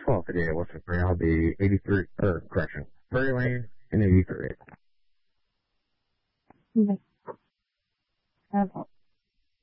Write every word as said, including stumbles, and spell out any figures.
twelve today at Western Spring. I'll be eighty-three, or correction, Prairie Lane and eighty-three. Okay. Have